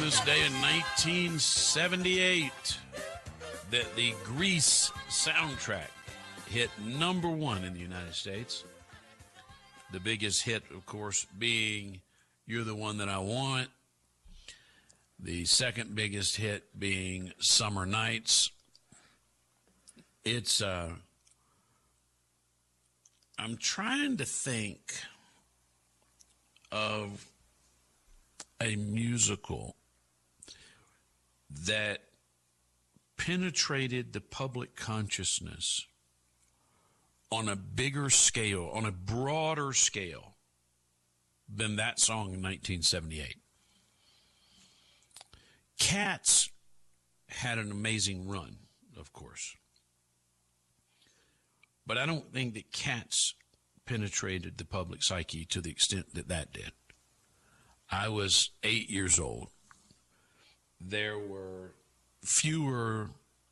this day in 1978 that the Grease soundtrack hit number one in the United States. The biggest hit, of course, being You're the One That I Want. The second biggest hit being Summer Nights. It's, I'm trying to think of a musical that penetrated the public consciousness on a bigger scale, on a broader scale than that song in 1978. Cats had an amazing run, of course. But I don't think that Cats penetrated the public psyche to the extent that that did. I was 8 years old. There were fewer.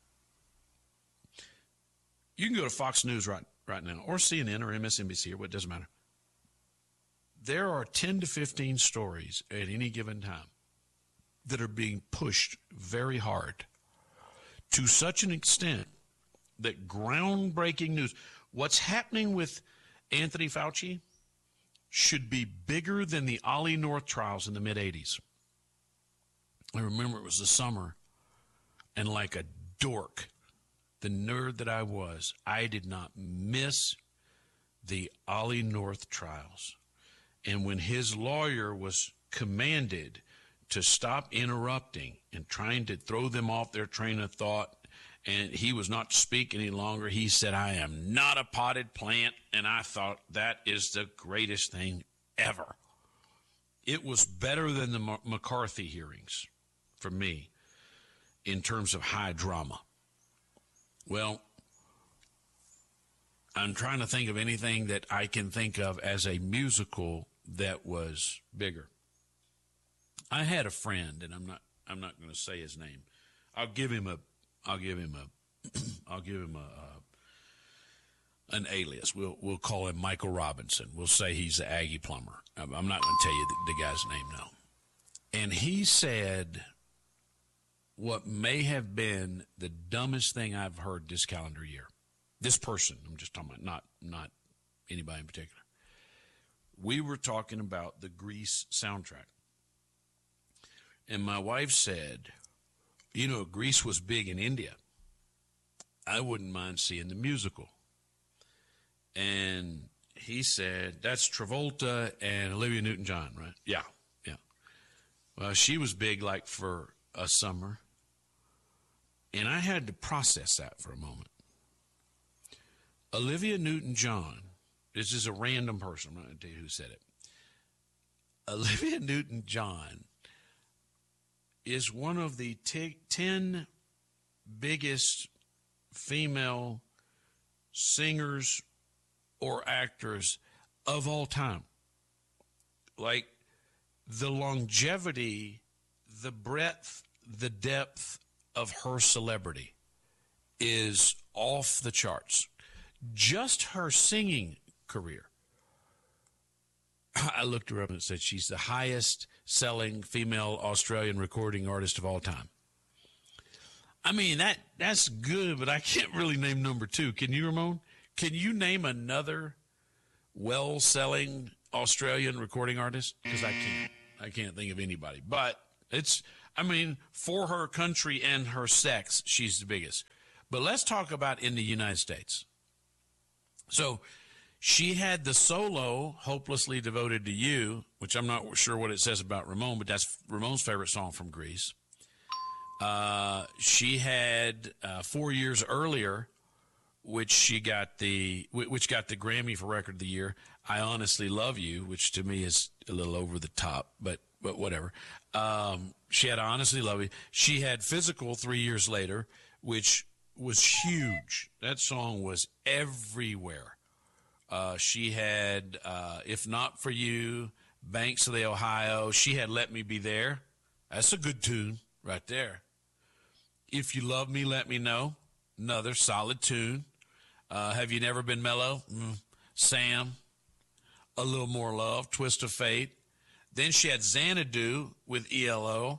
You can go to Fox News right now, or CNN or MSNBC, or what, doesn't matter. There are 10 to 15 stories at any given time that are being pushed very hard to such an extent that groundbreaking news, what's happening with Anthony Fauci, should be bigger than the Ollie North trials in the mid-'80s. I remember it was the summer, and like a dork, the nerd that I was, I did not miss the Ollie North trials. And when his lawyer was commanded to stop interrupting and trying to throw them off their train of thought, and he was not to speak any longer, he said, "I am not a potted plant." And I thought, that is the greatest thing ever. It was better than the McCarthy hearings for me in terms of high drama. Well, I'm trying to think of anything that I can think of as a musical that was bigger. I had a friend, and I'm not going to say his name. I'll give him an alias. We'll call him Michael Robinson. We'll say he's the Aggie plumber. I'm not going to tell you the guy's name now. And he said what may have been the dumbest thing I've heard this calendar year. This person, I'm just talking about, not anybody in particular. We were talking about the Grease soundtrack. And my wife said, Grease was big in India. I wouldn't mind seeing the musical. And he said, that's Travolta and Olivia Newton-John, right? Yeah. Well, she was big like for a summer. And I had to process that for a moment. Olivia Newton-John, this is a random person, I'm not going to tell you who said it. Olivia Newton-John is one of the 10 biggest female singers or actors of all time. Like, the longevity, the breadth, the depth of her celebrity is off the charts. Just her singing career. I looked her up and said she's the highest selling female Australian recording artist of all time. I mean, that's good, but I can't really name number two. Can you, Ramon? Can you name another well-selling Australian recording artist? Because I can't think of anybody. But for her country and her sex, she's the biggest. But let's talk about in the United States. So she had the solo, Hopelessly Devoted to You, which I'm not sure what it says about Ramon, but that's Ramon's favorite song from Grease. She had 4 years earlier, which got the Grammy for Record of the Year, I Honestly Love You, which to me is a little over the top, but whatever. She had I Honestly Love You. She had Physical 3 years later, which was huge. That song was everywhere. She had If Not For You, Banks of the Ohio. She had Let Me Be There. That's a good tune right there. If You Love Me, Let Me Know. Another solid tune. Have You Never Been Mellow? Sam. A Little More Love. Twist of Fate. Then she had Xanadu with ELO.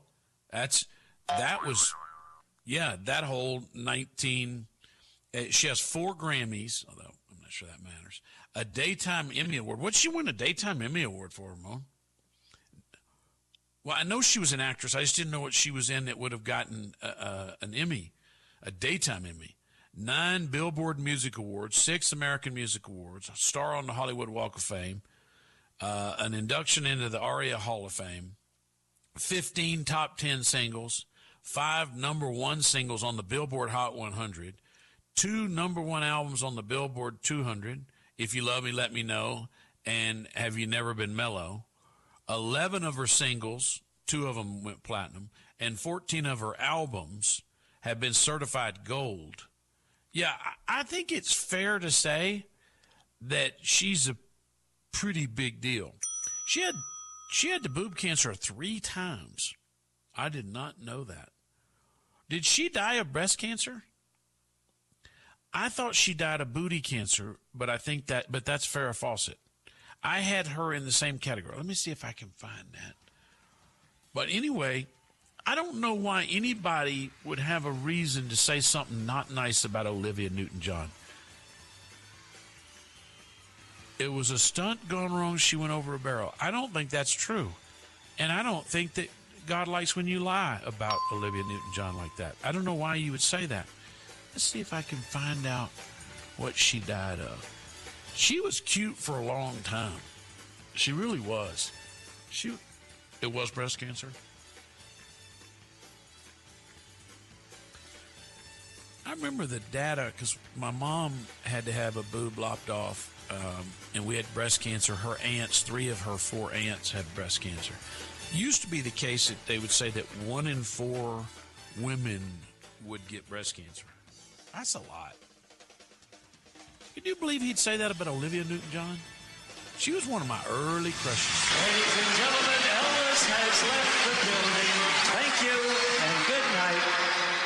That was, yeah, that whole 19. She has 4 Grammys, although I'm not sure that matters. A Daytime Emmy Award. What'd she win a Daytime Emmy Award for, Ramon? Well, I know she was an actress. I just didn't know what she was in that would have gotten an Emmy, a Daytime Emmy. 9 Billboard Music Awards, 6 American Music Awards, a star on the Hollywood Walk of Fame, an induction into the ARIA Hall of Fame, 15 top 10 singles, 5 number 1 singles on the Billboard Hot 100, 2 number 1 albums on the Billboard 200, If You Love Me, Let Me Know, and Have You Never Been Mellow. 11 of her singles, 2 of them went platinum, and 14 of her albums have been certified gold. Yeah, I think it's fair to say that she's a pretty big deal. She had the boob cancer 3 times. I did not know that. Did she die of breast cancer? I thought she died of booty cancer, but that's Farrah Fawcett. I had her in the same category. Let me see if I can find that. But anyway, I don't know why anybody would have a reason to say something not nice about Olivia Newton-John. It was a stunt gone wrong. She went over a barrel. I don't think that's true. And I don't think that God likes when you lie about Olivia Newton-John like that. I don't know why you would say that. Let's see if I can find out what she died of. She was cute for a long time. She really was. It was breast cancer. I remember the data because my mom had to have a boob lopped off, and we had breast cancer. Her aunts, 3 of her 4 aunts had breast cancer. It used to be the case that they would say that 1 in 4 women would get breast cancer. That's a lot. Can you believe he'd say that about Olivia Newton-John? She was one of my early crushes. Ladies and gentlemen, Elvis has left the building. Thank you and good night.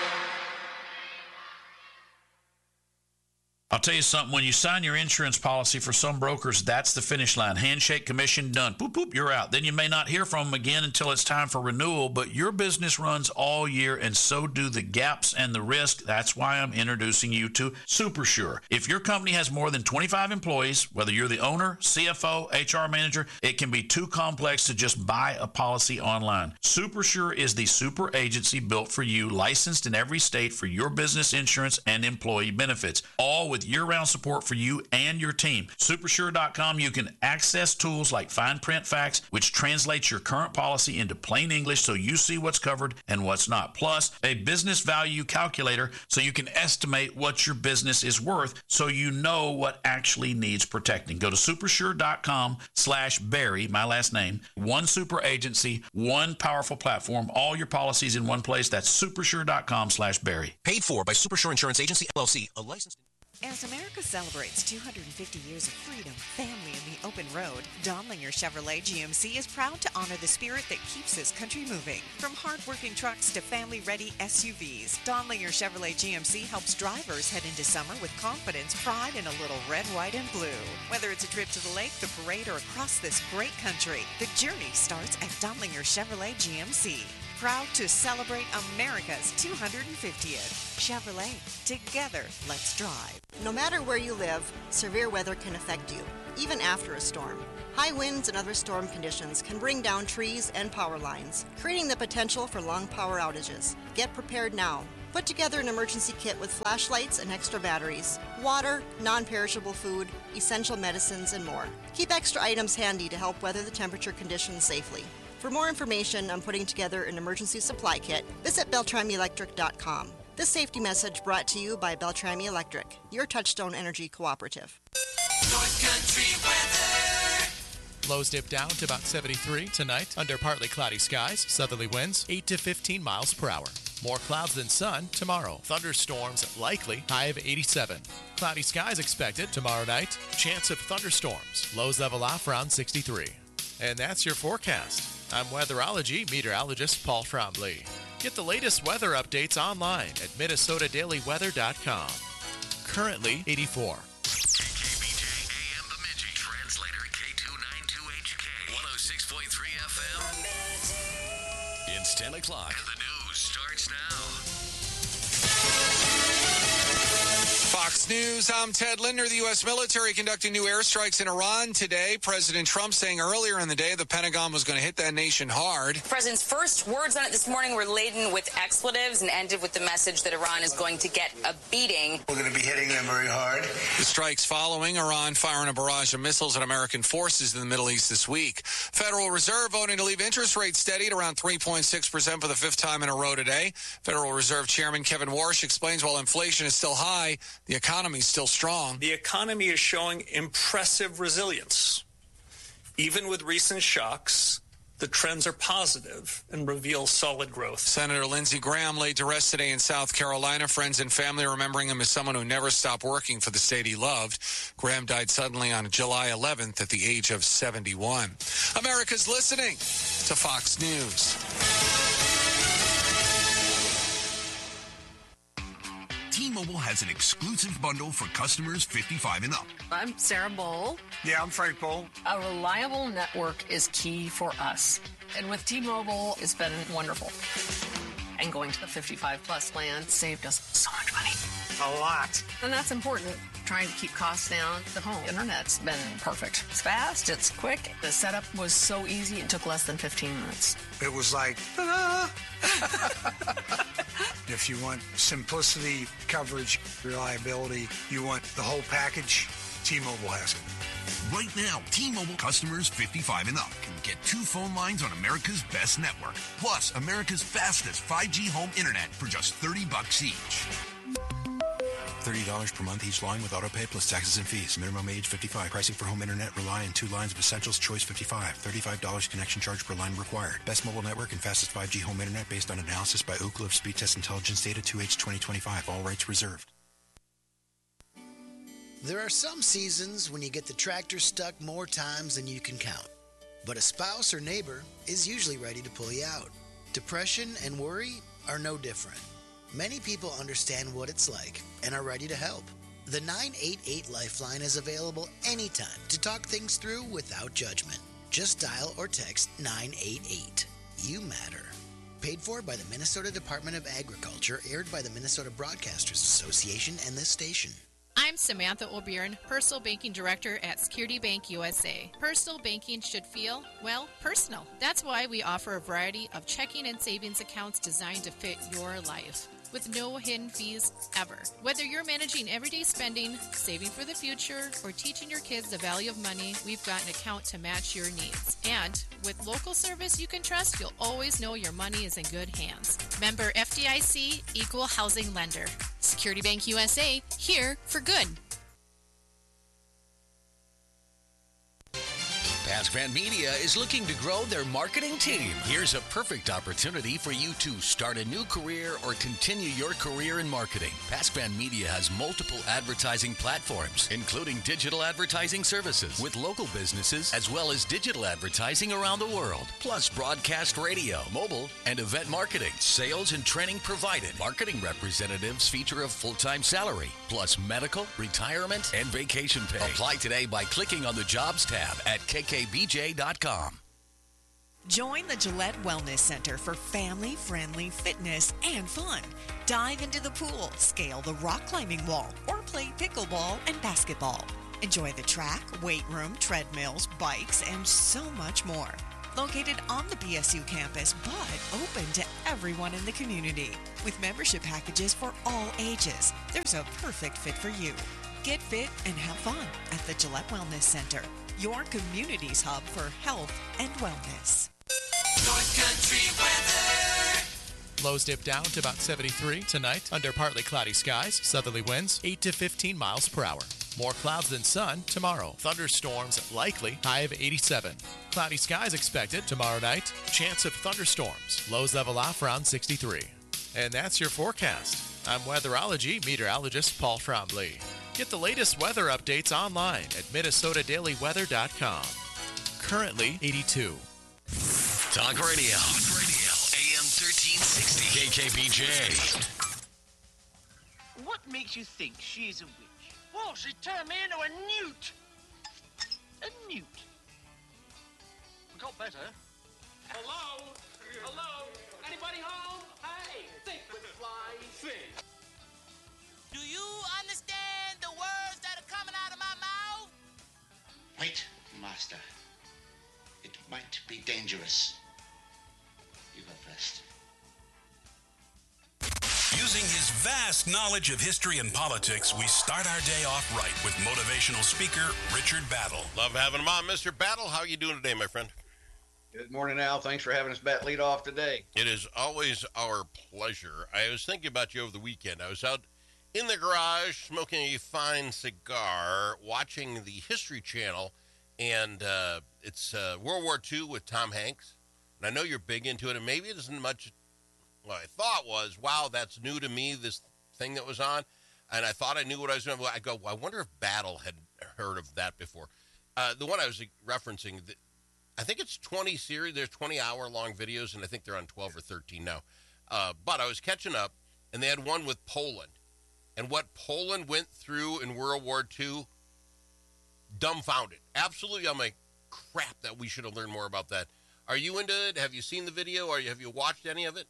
I'll tell you something, when you sign your insurance policy for some brokers, that's the finish line. Handshake, commission, done. Boop, boop, you're out. Then you may not hear from them again until it's time for renewal, but your business runs all year, and so do the gaps and the risk. That's why I'm introducing you to SuperSure. If your company has more than 25 employees, whether you're the owner, CFO, HR manager, it can be too complex to just buy a policy online. SuperSure is the super agency built for you, licensed in every state for your business insurance and employee benefits, all with year-round support for you and your team. Supersure.com, you can access tools like Fine Print Facts, which translates your current policy into plain English so you see what's covered and what's not. Plus, a business value calculator so you can estimate what your business is worth so you know what actually needs protecting. Go to supersure.com/Barry, my last name. One super agency, one powerful platform, all your policies in one place. That's supersure.com/Barry. Paid for by Supersure Insurance Agency, LLC, a licensed... As America celebrates 250 years of freedom, family, and the open road, Donlinger Chevrolet GMC is proud to honor the spirit that keeps this country moving. From hard-working trucks to family-ready SUVs, Donlinger Chevrolet GMC helps drivers head into summer with confidence, pride, and a little red, white, and blue. Whether it's a trip to the lake, the parade, or across this great country, the journey starts at Donlinger Chevrolet GMC. Proud to celebrate America's 250th. Chevrolet. Together, let's drive. No matter where you live, severe weather can affect you, even after a storm. High winds and other storm conditions can bring down trees and power lines, creating the potential for long power outages. Get prepared now. Put together an emergency kit with flashlights and extra batteries, water, non-perishable food, essential medicines, and more. Keep extra items handy to help weather the temperature conditions safely. For more information on putting together an emergency supply kit, visit BeltramyElectric.com. This safety message brought to you by Beltrami Electric, your Touchstone Energy cooperative. North Country weather. Lows dip down to about 73 tonight under partly cloudy skies, southerly winds 8 to 15 miles per hour. More clouds than sun tomorrow. Thunderstorms likely, high of 87. Cloudy skies expected tomorrow night. Chance of thunderstorms. Lows level off around 63. And that's your forecast. I'm weatherology meteorologist Paul Trombley. Get the latest weather updates online at MinnesotaDailyWeather.com. Currently 84. KKBJ AM Bemidji. Translator K292HK. 106.3 FM. In Steno. 10 o'clock. And the news starts now. Fox News, I'm Ted Linder. The U.S. military conducting new airstrikes in Iran today. President Trump saying earlier in the day the Pentagon was going to hit that nation hard. The president's first words on it this morning were laden with expletives and ended with the message that Iran is going to get a beating. We're going to be hitting them very hard. The strikes following Iran firing a barrage of missiles at American forces in the Middle East this week. Federal Reserve voting to leave interest rates steady at around 3.6% for the fifth time in a row today. Federal Reserve Chairman Kevin Warsh explains while inflation is still high, the economy is still strong. The economy is showing impressive resilience. Even with recent shocks, the trends are positive and reveal solid growth. Senator Lindsey Graham laid to rest today in South Carolina. Friends and family remembering him as someone who never stopped working for the state he loved. Graham died suddenly on July 11th at the age of 71. America's listening to Fox News. T-Mobile has an exclusive bundle for customers 55 and up. I'm Sarah Bowl. Yeah, I'm Frank Bowl. A reliable network is key for us. And with T-Mobile, it's been wonderful. And going to the 55-plus plan saved us so much money. A lot. And that's important. Trying to keep costs down. The home internet's been perfect. It's fast, it's quick. The setup was so easy, it took less than 15 minutes. It was like, ta-da! If you want simplicity, coverage, reliability, you want the whole package, T-Mobile has it. Right now, T-Mobile customers 55 and up can get 2 phone lines on America's best network, plus America's fastest 5G home internet for just $30 each. $30 per month each line with autopay plus taxes and fees. Minimum age 55. Pricing for home internet rely on 2 lines of Essentials Choice 55. $35 connection charge per line required. Best mobile network and fastest 5G home internet based on analysis by Ookla of Speed Test Intelligence data 2H 2025. All rights reserved. There are some seasons when you get the tractor stuck more times than you can count. But a spouse or neighbor is usually ready to pull you out. Depression and worry are no different. Many people understand what it's like and are ready to help. The 988 Lifeline is available anytime to talk things through without judgment. Just dial or text 988. You matter. Paid for by the Minnesota Department of Agriculture, aired by the Minnesota Broadcasters Association and this station. I'm Samantha O'Byrne, Personal Banking Director at Security Bank USA. Personal banking should feel, well, personal. That's why we offer a variety of checking and savings accounts designed to fit your life, with no hidden fees ever. Whether you're managing everyday spending, saving for the future, or teaching your kids the value of money, we've got an account to match your needs. And with local service you can trust, you'll always know your money is in good hands. Member FDIC, Equal Housing Lender. Security Bank USA, here for good. Pasquan Media is looking to grow their marketing team. Here's a perfect opportunity for you to start a new career or continue your career in marketing. Pasquan Media has multiple advertising platforms, including digital advertising services with local businesses, as well as digital advertising around the world, plus broadcast radio, mobile, and event marketing. Sales and training provided. Marketing representatives feature a full-time salary, plus medical, retirement, and vacation pay. Apply today by clicking on the Jobs tab at kkbj.com. Join the Gillette Wellness Center for family-friendly fitness and fun. Dive into the pool, scale the rock climbing wall, or play pickleball and basketball. Enjoy the track, weight room, treadmills, bikes, and so much more. Located on the BSU campus, but open to everyone in the community. With membership packages for all ages, there's a perfect fit for you. Get fit and have fun at the Gillette Wellness Center, your community's hub for health and wellness. North Country weather. Lows dip down to about 73 tonight under partly cloudy skies, southerly winds 8 to 15 miles per hour. More clouds than sun tomorrow. Thunderstorms likely, high of 87. Cloudy skies expected tomorrow night. Chance of thunderstorms. Lows level off around 63. And that's your forecast. I'm weatherology meteorologist Paul Trombley. Get the latest weather updates online at minnesotadailyweather.com. Currently 82. Talk Radio. AM 1360. KKBJ. What makes you think she's a witch? Well, she turned me into a newt. A newt. We got better. Hello? Hello? Anybody home? Hey, think with flying fish. Do you understand the words that are coming out of my mouth? Wait, Master. It might be dangerous. You go first. Using his vast knowledge of history and politics, we start our day off right with motivational speaker Richard Battle. Love having him on. Mr. Battle, how are you doing today, my friend? Good morning, Al. Thanks for having us bat lead off today. It is always our pleasure. I was thinking about you over the weekend. I was out in the garage smoking a fine cigar, watching the History Channel, and it's World War II with Tom Hanks. And I know you're big into it, and maybe it isn't much. What I thought was, wow, that's new to me, this thing that was on. And I thought I knew what I was doing. I go, well, I wonder if Battle had heard of that before. The one I was referencing, I think it's 20 series. There's 20-hour-long videos, and I think they're on 12 or 13 now. But I was catching up, and they had one with Poland. And what Poland went through in World War II, dumbfounded. Absolutely, I'm like, crap, that we should have learned more about that. Are you into it? Have you seen the video? Have you watched any of it?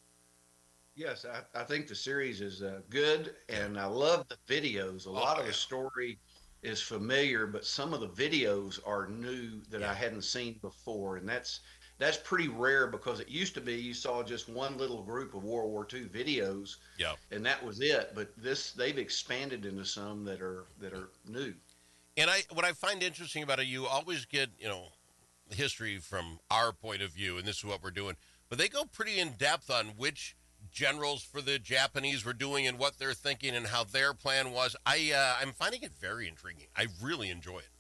Yes, I think the series is good, and I love the videos. A lot of the story is familiar, but some of the videos are new that I hadn't seen before, and that's pretty rare because it used to be you saw just one little group of World War II videos, and that was it. But they've expanded into some that are new. And what I find interesting about it, you always get history from our point of view, and this is what we're doing. But they go pretty in depth on which generals for the Japanese were doing and what they're thinking and how their plan was. I'm finding it very intriguing. I really enjoy it.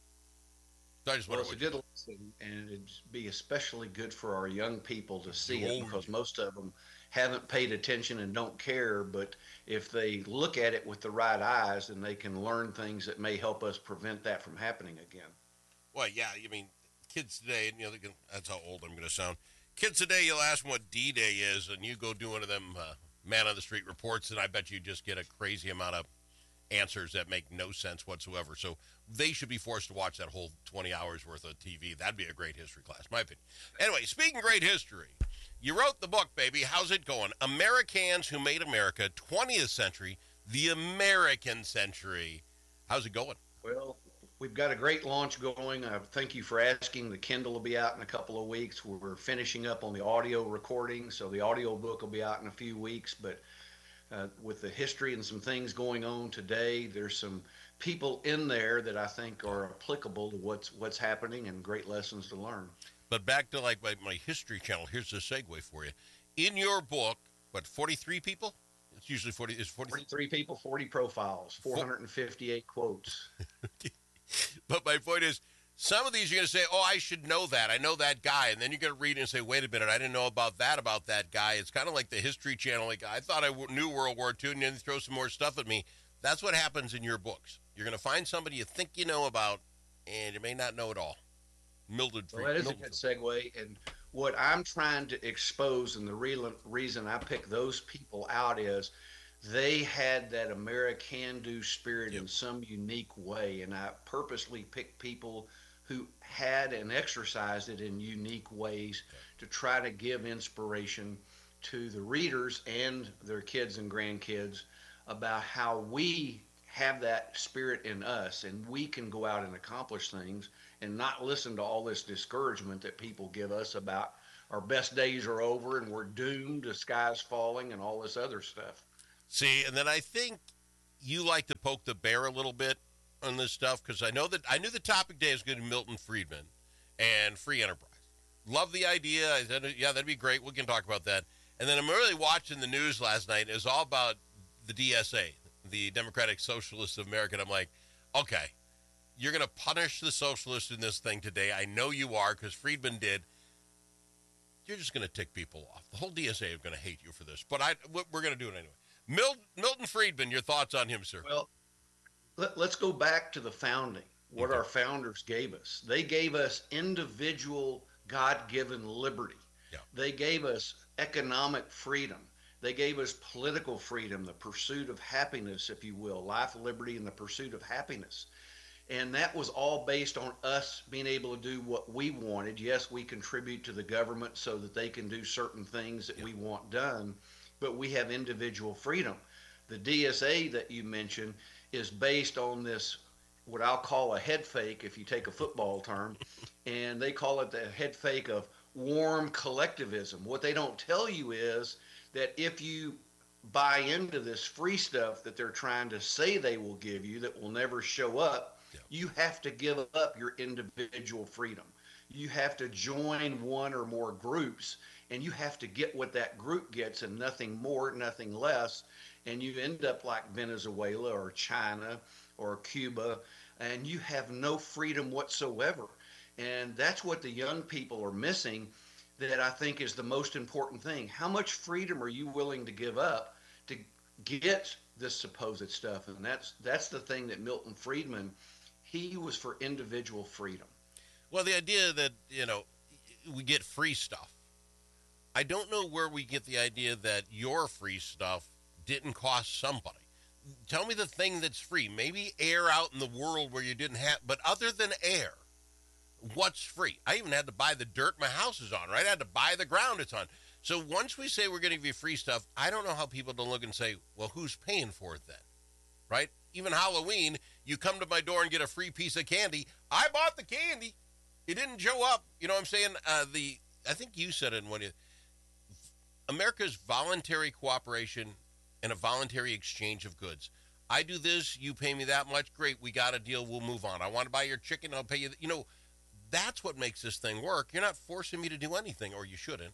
So I just it's a good lesson, and it'd be especially good for our young people to see it because most of them haven't paid attention and don't care. But if they look at it with the right eyes, then they can learn things that may help us prevent that from happening again. Well, yeah, I mean, kids today, that's how old I'm going to sound. Kids today, you'll ask them what D-Day is, and you go do one of them man-on-the-street reports, and I bet you just get a crazy amount of answers that make no sense whatsoever. So they should be forced to watch that whole 20 hours worth of TV. That'd be a great history class, my opinion. Anyway, speaking great history, you wrote the book, baby. How's it going? Americans Who Made America, 20th Century, the American Century. How's it going? Well, we've got a great launch going. Thank you for asking. The Kindle will be out in a couple of weeks. We're finishing up on the audio recording, so the audio book will be out in a few weeks. But with the history and some things going on today, there's some people in there that I think are applicable to what's happening and great lessons to learn. But back to like my History Channel, here's a segue for you. In your book, 43 people? It's usually 40. It's 43 people, 40 profiles, 458 quotes. But my point is, some of these you're going to say, oh, I should know that. I know that guy. And then you're going to read it and say, wait a minute, I didn't know about that guy. It's kind of like the History Channel. Like, I thought I knew World War II, and then throw some more stuff at me. That's what happens in your books. You're going to find somebody you think you know about, and you may not know it all. Mildred Freed. Well, that is a good segue. And what I'm trying to expose, and the reason I pick those people out is they had that American-do spirit in some unique way. And I purposely picked people who had and exercised it in unique ways to try to give inspiration to the readers and their kids and grandkids about how we have that spirit in us and we can go out and accomplish things and not listen to all this discouragement that people give us about our best days are over and we're doomed, the sky's falling, and all this other stuff. See, and then I think you like to poke the bear a little bit on this stuff because I knew the topic today is going to be Milton Friedman and free enterprise. Love the idea. I said, yeah, that'd be great. We can talk about that. And then I'm really watching the news last night. It was all about the DSA, the Democratic Socialists of America. And I'm like, okay, you're going to punish the socialists in this thing today. I know you are because Friedman did. You're just going to tick people off. The whole DSA is going to hate you for this. But we're going to do it anyway. Milton Friedman, your thoughts on him, sir? Well, let's go back to the founding, what our founders gave us. They gave us individual God-given liberty. Yeah. They gave us economic freedom. They gave us political freedom, the pursuit of happiness, if you will, life, liberty, and the pursuit of happiness. And that was all based on us being able to do what we wanted. Yes, we contribute to the government so that they can do certain things that we want done, but we have individual freedom. The DSA that you mentioned is based on this, what I'll call a head fake, if you take a football term, and they call it the head fake of warm collectivism. What they don't tell you is that if you buy into this free stuff that they're trying to say they will give you that will never show up, you have to give up your individual freedom. You have to join one or more groups, and you have to get what that group gets and nothing more, nothing less. And you end up like Venezuela or China or Cuba, and you have no freedom whatsoever. And that's what the young people are missing, that I think is the most important thing. How much freedom are you willing to give up to get this supposed stuff? And that's the thing that Milton Friedman, he was for individual freedom. Well, the idea that, we get free stuff. I don't know where we get the idea that your free stuff didn't cost somebody. Tell me the thing that's free. Maybe air out in the world where you didn't have, but other than air, what's free? I even had to buy the dirt my house is on, right? I had to buy the ground it's on. So once we say we're going to give you free stuff, I don't know how people don't look and say, well, who's paying for it then? Right? Even Halloween, you come to my door and get a free piece of candy. I bought the candy. It didn't show up. You know what I'm saying? I think you said it when America's voluntary cooperation and a voluntary exchange of goods. I do this, you pay me that much. Great, we got a deal. We'll move on. I want to buy your chicken. I'll pay you. That's what makes this thing work. You're not forcing me to do anything, or you shouldn't.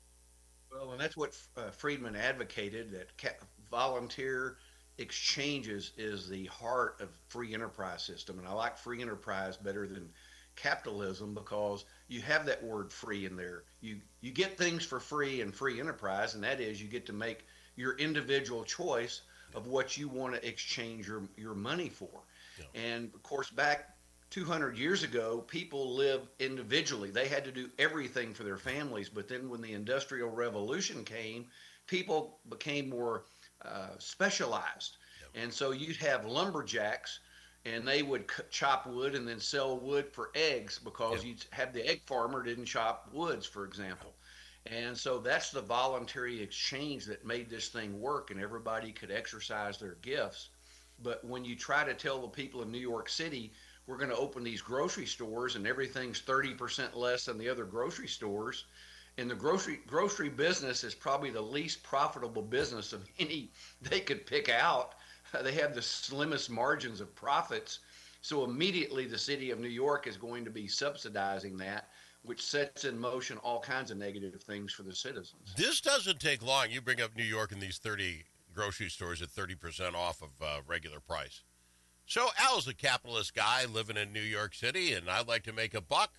Well, and that's what Friedman advocated, that volunteer exchanges is the heart of free enterprise system. And I like free enterprise better than capitalism because you have that word free in there. You get things for free in free enterprise, and that is you get to make your individual choice of what you want to exchange your money for. Yeah. And of course, back 200 years ago, people lived individually. They had to do everything for their families. But then when the Industrial Revolution came, people became more specialized. Yep. And so you'd have lumberjacks, and they would chop wood and then sell wood for eggs because you'd have the egg farmer didn't chop woods, for example. And so that's the voluntary exchange that made this thing work, and everybody could exercise their gifts. But when you try to tell the people in New York City, we're going to open these grocery stores and everything's 30% less than the other grocery stores, and the grocery business is probably the least profitable business of any they could pick out. They have the slimmest margins of profits. So immediately the city of New York is going to be subsidizing that, which sets in motion all kinds of negative things for the citizens. This doesn't take long. You bring up New York and these 30 grocery stores at 30% off of regular price. So Al's a capitalist guy living in New York City, and I'd like to make a buck.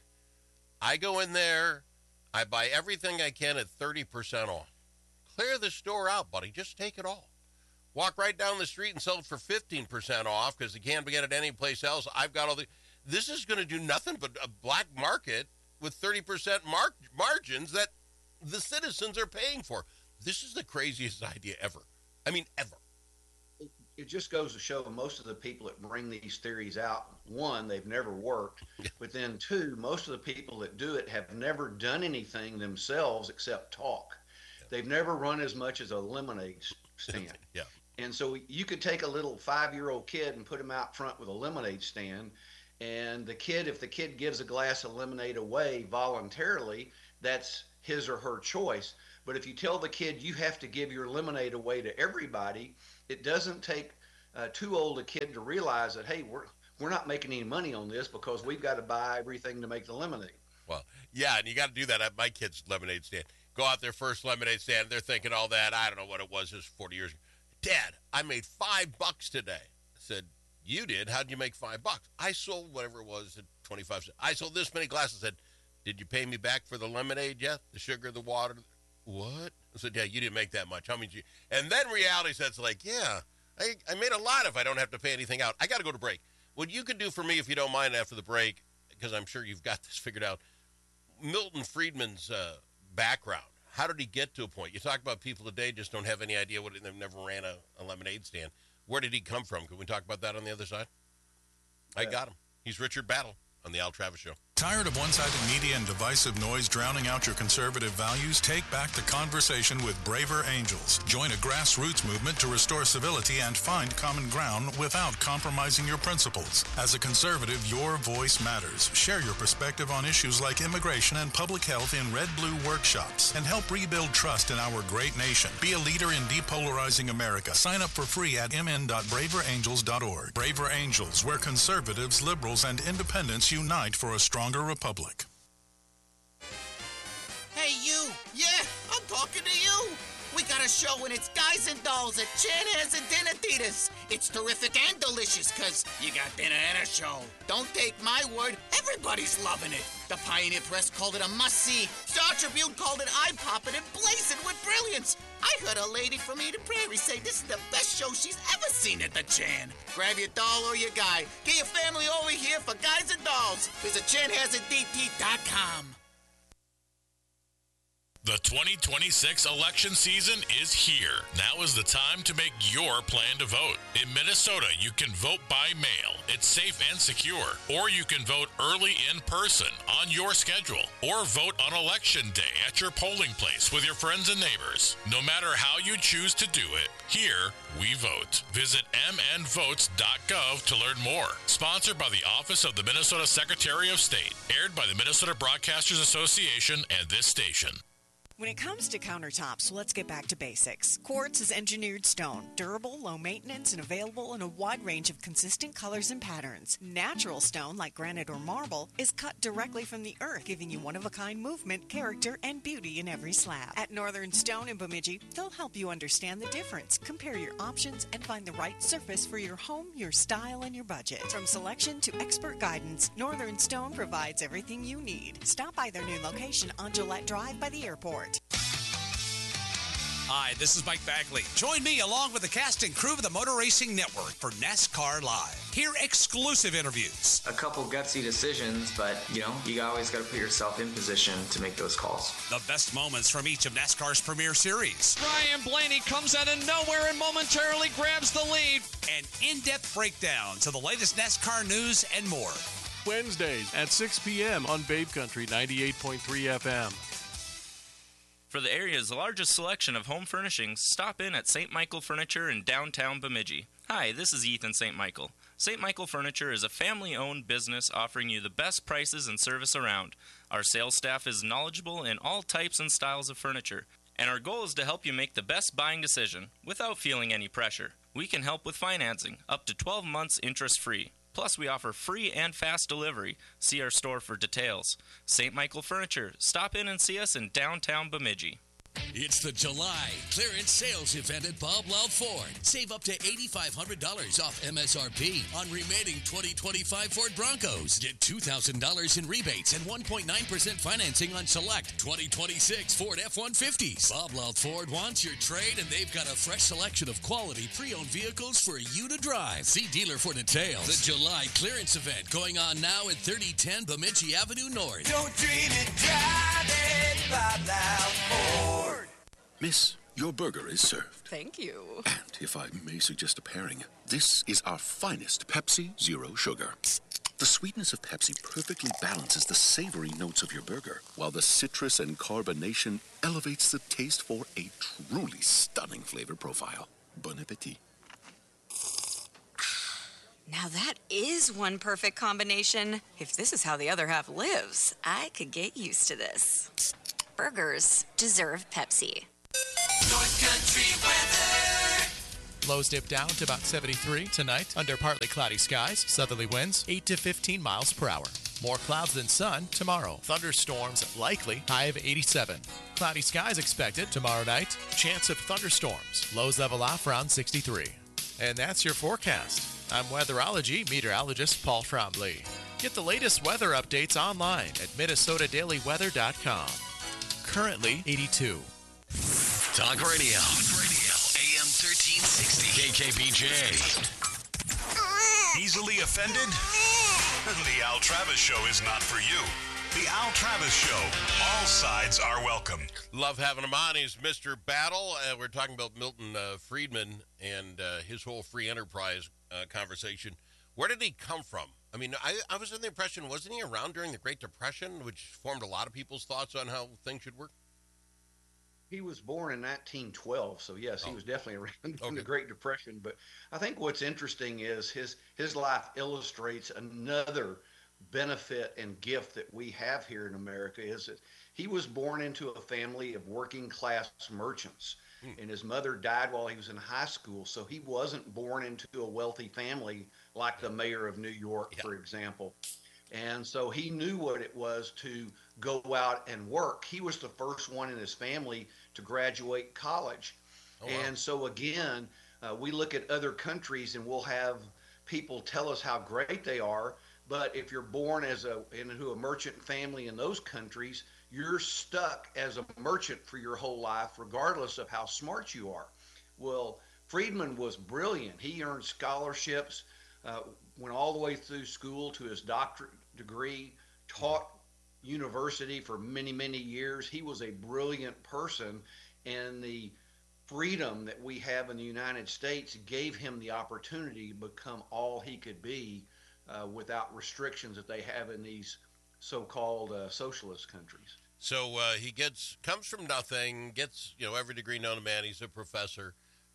I go in there, I buy everything I can at 30% off. Clear the store out, buddy. Just take it all. Walk right down the street and sell it for 15% off because they can't get it anyplace else. I've got all the... This is going to do nothing but a black market with 30% margins that the citizens are paying for. This is the craziest idea ever. I mean, ever. It just goes to show most of the people that bring these theories out, one, they've never worked, but then two, most of the people that do it have never done anything themselves except talk. They've never run as much as a lemonade stand. Yeah. And so you could take a little 5-year-old kid and put him out front with a lemonade stand, and the kid, if the kid gives a glass of lemonade away voluntarily, that's his or her choice. But if you tell the kid you have to give your lemonade away to everybody, it doesn't take too old a kid to realize that, hey, we're not making any money on this because we've got to buy everything to make the lemonade. Well, yeah, and you got to do that at my kid's lemonade stand. Go out their first lemonade stand, they're thinking all that. I don't know what it was, just 40 years ago. Dad, I made $5 today. I said, you did? How'd you make $5? I sold whatever it was at 25 cents. I sold this many glasses. I said, did you pay me back for the lemonade yet? The sugar, the water? What? I said, yeah, you didn't make that much. How many did you? And then reality sets like, yeah, I made a lot if I don't have to pay anything out. I got to go to break. What you could do for me, if you don't mind, after the break, because I'm sure you've got this figured out, Milton Friedman's background. How did he get to a point? You talk about people today just don't have any idea what they've never ran a lemonade stand. Where did he come from? Can we talk about that on the other side? I got him. He's Richard Battle on the Al Travis Show. Tired of one-sided media and divisive noise drowning out your conservative values? Take back the conversation with Braver Angels. Join a grassroots movement to restore civility and find common ground without compromising your principles. As a conservative, your voice matters. Share your perspective on issues like immigration and public health in Red Blue workshops and help rebuild trust in our great nation. Be a leader in depolarizing America. Sign up for free at mn.braverangels.org. Braver Angels, where conservatives, liberals, and independents unite for a stronger republic. Hey, you! Yeah, I'm talking to you! We got a show and it's Guys and Dolls at Chanhassen and Dinatitas. It's terrific and delicious because you got dinner and a show. Don't take my word, everybody's loving it. The Pioneer Press called it a must-see. Star Tribune called it eye-popping and blazing with brilliance. I heard a lady from Eden Prairie say this is the best show she's ever seen at the Chan. Grab your doll or your guy. Get your family over here for Guys and Dolls. Visit ChanhassenDT.com. The 2026 election season is here. Now is the time to make your plan to vote. In Minnesota, you can vote by mail. It's safe and secure. Or you can vote early in person on your schedule. Or vote on election day at your polling place with your friends and neighbors. No matter how you choose to do it, here we vote. Visit mnvotes.gov to learn more. Sponsored by the Office of the Minnesota Secretary of State. Aired by the Minnesota Broadcasters Association and this station. When it comes to countertops, let's get back to basics. Quartz is engineered stone, durable, low maintenance, and available in a wide range of consistent colors and patterns. Natural stone, like granite or marble, is cut directly from the earth, giving you one-of-a-kind movement, character, and beauty in every slab. At Northern Stone in Bemidji, they'll help you understand the difference, compare your options, and find the right surface for your home, your style, and your budget. From selection to expert guidance, Northern Stone provides everything you need. Stop by their new location on Gillette Drive by the airport. Hi, this is Mike Bagley. Join me along with the cast and crew of the Motor Racing Network for NASCAR Live. Hear exclusive interviews. A couple gutsy decisions, but, you always got to put yourself in position to make those calls. The best moments from each of NASCAR's premier series. Ryan Blaney comes out of nowhere and momentarily grabs the lead. And in-depth breakdowns of the latest NASCAR news and more. Wednesdays at 6 p.m. on Babe Country 98.3 FM. For the area's largest selection of home furnishings, stop in at St. Michael Furniture in downtown Bemidji. Hi, this is Ethan St. Michael. St. Michael Furniture is a family-owned business offering you the best prices and service around. Our sales staff is knowledgeable in all types and styles of furniture, and our goal is to help you make the best buying decision without feeling any pressure. We can help with financing, up to 12 months interest-free. Plus, we offer free and fast delivery. See our store for details. St. Michael Furniture. Stop in and see us in downtown Bemidji. It's the July clearance sales event at Bob Loud Ford. Save up to $8,500 off MSRP on remaining 2025 Ford Broncos. Get $2,000 in rebates and 1.9% financing on select 2026 Ford F-150s. Bob Loud Ford wants your trade, and they've got a fresh selection of quality pre-owned vehicles for you to drive. See dealer for details. The July clearance event going on now at 3010 Bemidji Avenue North. Don't dream it, drive it, Bob Loud Ford. Miss, your burger is served. Thank you. And if I may suggest a pairing, this is our finest Pepsi Zero Sugar. The sweetness of Pepsi perfectly balances the savory notes of your burger, while the citrus and carbonation elevates the taste for a truly stunning flavor profile. Bon appetit. Now that is one perfect combination. If this is how the other half lives, I could get used to this. Burgers deserve Pepsi. North Country weather. Lows dip down to about 73 tonight under partly cloudy skies, southerly winds 8 to 15 miles per hour. More clouds than sun tomorrow. Thunderstorms likely, high of 87. Cloudy skies expected tomorrow night. Chance of thunderstorms. Lows level off around 63. And that's your forecast. I'm weatherology meteorologist Paul Trombley. Get the latest weather updates online at minnesotadailyweather.com. Currently 82. Talk Radio. AM 1360. KKBJ. Easily offended? The Al Travis Show is not for you. The Al Travis Show. All sides are welcome. Love having him on. He's Mr. Battle. We're talking about Milton Friedman and his whole free enterprise conversation. Where did he come from? I mean, I was under the impression, wasn't he around during the Great Depression, which formed a lot of people's thoughts on how things should work? He was born in 1912, so yes, he was definitely around during the Great Depression. But I think what's interesting is his life illustrates another benefit and gift that we have here in America, is that he was born into a family of working class merchants. And his mother died while he was in high school, so he wasn't born into a wealthy family like the mayor of New York, for example. And so he knew what it was to go out and work. He was the first one in his family to graduate college. Oh, wow. And so again, we look at other countries and we'll have people tell us how great they are. But if you're born into a merchant family in those countries, you're stuck as a merchant for your whole life, regardless of how smart you are. Well, Friedman was brilliant. He earned scholarships, went all the way through school to his doctorate degree, taught university for many, many years. He was a brilliant person, and the freedom that we have in the United States gave him the opportunity to become all he could be without restrictions that they have in these so-called socialist countries. So he comes from nothing, gets every degree known to man. He's a professor.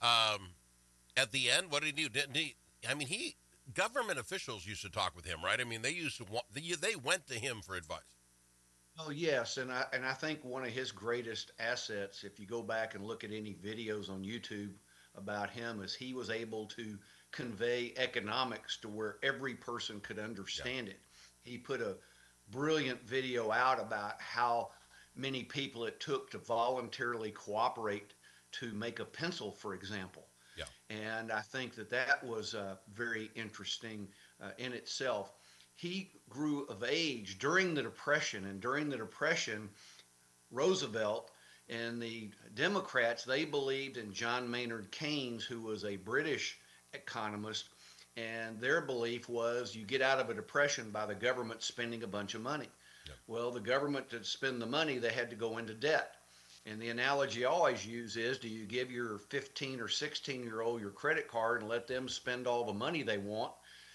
At the end, what did he do? Government officials used to talk with him, right? I mean, they went to him for advice. Oh yes, and I think one of his greatest assets, if you go back and look at any videos on YouTube about him, is he was able to convey economics to where every person could understand it. He put a brilliant video out about how many people it took to voluntarily cooperate to make a pencil, for example. Yeah. And I think that was very interesting in itself. He grew of age during the Depression, and during the Depression, Roosevelt and the Democrats, they believed in John Maynard Keynes, who was a British economist, and their belief was you get out of a depression by the government spending a bunch of money. Yep. Well, the government to spend the money, they had to go into debt. And the analogy I always use is, do you give your 15 or 16-year-old your credit card and let them spend all the money they want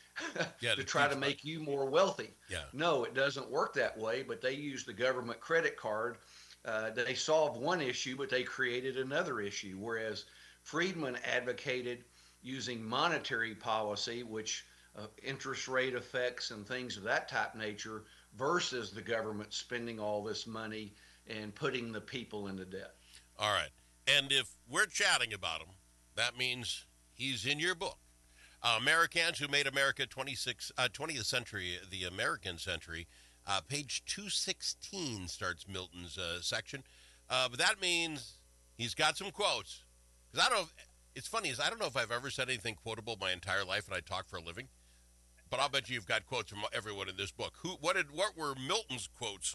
to try to make you more wealthy? Yeah. No, it doesn't work that way, but they use the government credit card. They solved one issue, but they created another issue, whereas Friedman advocated using monetary policy, which interest rate effects and things of that type nature, versus the government spending all this money and putting the people into debt. All right. And if we're chatting about him, that means he's in your book. Americans Who Made America 20th Century, the American Century. Page 216 starts Milton's section. But that means he's got some quotes. Because it's funny, I don't know if I've ever said anything quotable my entire life and I talk for a living, but I'll bet you've got quotes from everyone in this book. What were Milton's quotes?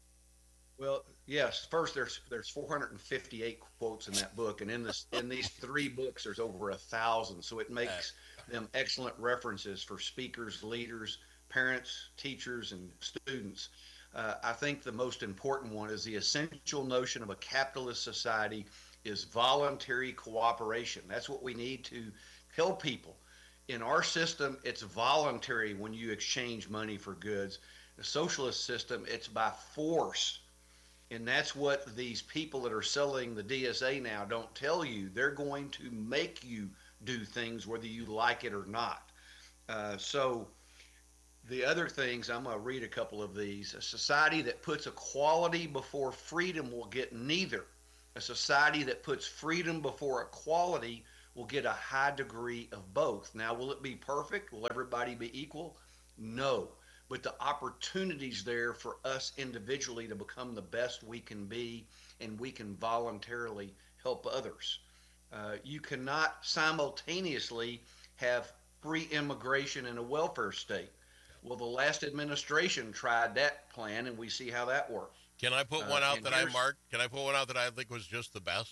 Well, yes. First, there's 458 quotes in that book, and in these three books, there's over 1,000. So it makes them excellent references for speakers, leaders, parents, teachers, and students. I think the most important one is the essential notion of a capitalist society is voluntary cooperation. That's what we need to tell people. In our system, it's voluntary when you exchange money for goods. The socialist system, it's by force. And that's what these people that are selling the DSA now don't tell you. They're going to make you do things whether you like it or not. So the other things, I'm going to read a couple of these. A society that puts equality before freedom will get neither. A society that puts freedom before equality will get a high degree of both. Now, will it be perfect? Will everybody be equal? No. But the opportunities there for us individually to become the best we can be, and we can voluntarily help others. You cannot simultaneously have free immigration in a welfare state. Well, the last administration tried that plan, and we see how that worked. Can I put one out that I marked? Can I put one out that I think was just the best?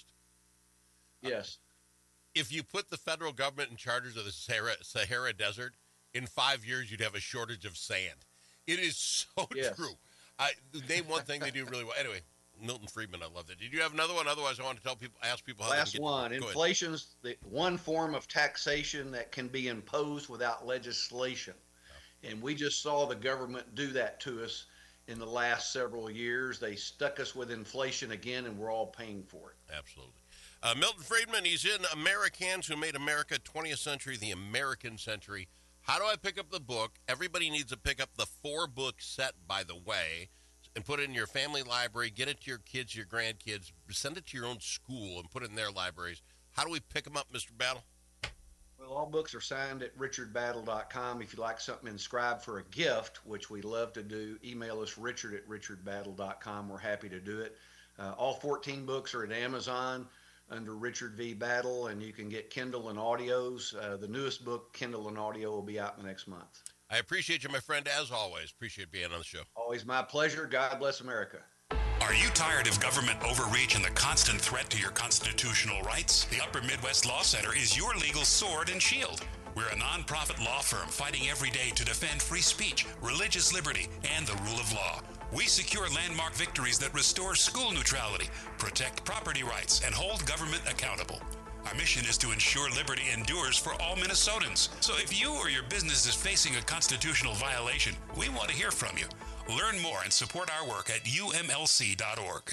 Yes. If you put the federal government in charge of the Sahara Desert, in 5 years you'd have a shortage of sand. It is so true. Name one thing they do really well. Anyway, Milton Friedman, I love that. Did you have another one? Otherwise, I want to ask people how Last one. Inflation's the one form of taxation that can be imposed without legislation. And we just saw the government do that to us in the last several years. They stuck us with inflation again, and we're all paying for it. Absolutely. Milton Friedman, he's in Americans Who Made America 20th Century, the American Century. How do I pick up the book? Everybody needs to pick up the 4-book set, by the way, and put it in your family library. Get it to your kids, your grandkids. Send it to your own school and put it in their libraries. How do we pick them up, Mr. Battle? Well, all books are signed at richardbattle.com. If you like something inscribed for a gift, which we love to do, email us richard@richardbattle.com. We're happy to do it. All 14 books are at Amazon under Richard V. Battle, and you can get Kindle and audios. The newest book, Kindle and audio, will be out in the next month. I appreciate you, my friend, as always. Appreciate being on the show. Always my pleasure. God bless America. Are you tired of government overreach and the constant threat to your constitutional rights? The Upper Midwest Law Center is your legal sword and shield. We're a nonprofit law firm fighting every day to defend free speech, religious liberty, and the rule of law. We secure landmark victories that restore school neutrality, protect property rights, and hold government accountable. Our mission is to ensure liberty endures for all Minnesotans. So if you or your business is facing a constitutional violation, we want to hear from you. Learn more and support our work at umlc.org.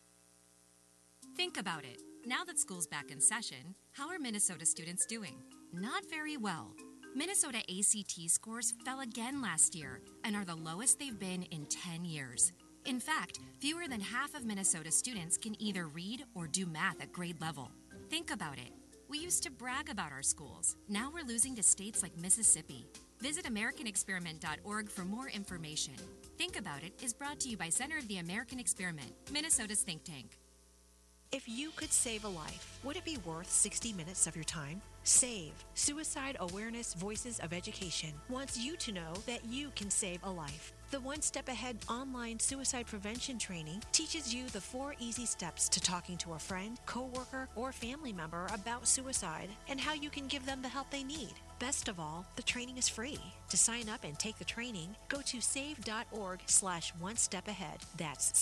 Think about it. Now that school's back in session, how are Minnesota students doing? Not very well. Minnesota ACT scores fell again last year and are the lowest they've been in 10 years. In fact, fewer than half of Minnesota students can either read or do math at grade level. Think about it. We used to brag about our schools. Now we're losing to states like Mississippi. Visit AmericanExperiment.org for more information. Think About It is brought to you by Center of the American Experiment, Minnesota's think tank. If you could save a life, would it be worth 60 minutes of your time? SAVE, Suicide Awareness Voices of Education, wants you to know that you can save a life. The One Step Ahead online suicide prevention training teaches you the 4 easy steps to talking to a friend, coworker, or family member about suicide and how you can give them the help they need. Best of all, the training is free. To sign up and take the training, go to save.org/one-step-ahead. That's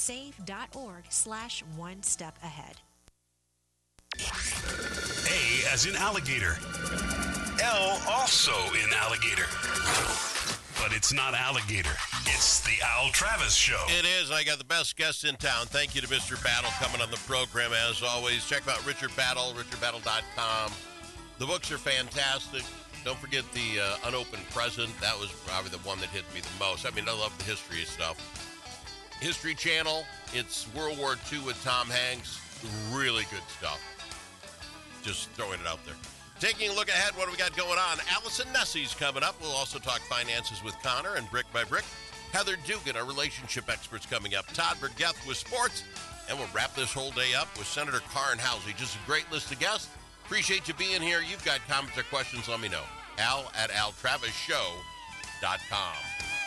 save.org/one-step-ahead. A as in alligator. L also in alligator. But it's not alligator. It's the Al Travis Show. It is. I got the best guests in town. Thank you to Mr. Battle coming on the program, as always. Check out Richard Battle, richardbattle.com. The books are fantastic. Don't forget the Unopened Present. That was probably the one that hit me the most. I mean, I love the history stuff. History Channel. It's World War II with Tom Hanks. Really good stuff. Just throwing it out there. Taking a look ahead, what do we got going on? Allison Nessie's coming up. We'll also talk finances with Connor and Brick by Brick. Heather Dugan, our relationship expert's coming up. Todd Burgeth with sports. And we'll wrap this whole day up with Senator Karin Housley. Just a great list of guests. Appreciate you being here. You've got comments or questions, let me know. Al@altravisshow.com.